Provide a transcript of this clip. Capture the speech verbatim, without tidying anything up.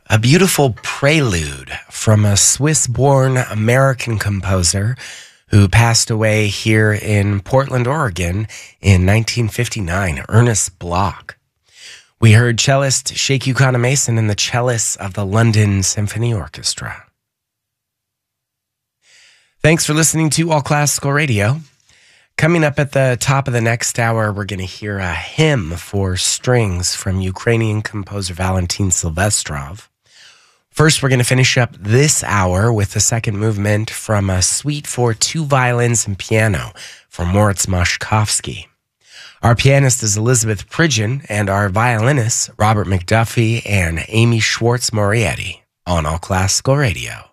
A beautiful prelude from a Swiss-born American composer who passed away here in Portland, Oregon in nineteen fifty-nine, Ernest Bloch. We heard cellist Sheikh Yukonah Mason and the cellists of the London Symphony Orchestra. Thanks for listening to All Classical Radio. Coming up at the top of the next hour, we're going to hear a hymn for strings from Ukrainian composer Valentin Silvestrov. First, we're going to finish up this hour with the second movement from a suite for two violins and piano from Moritz Moszkowski. Our pianist is Elizabeth Pridgeon, and our violinists, Robert McDuffie and Amy Schwartz-Morietti, on All Classical Radio.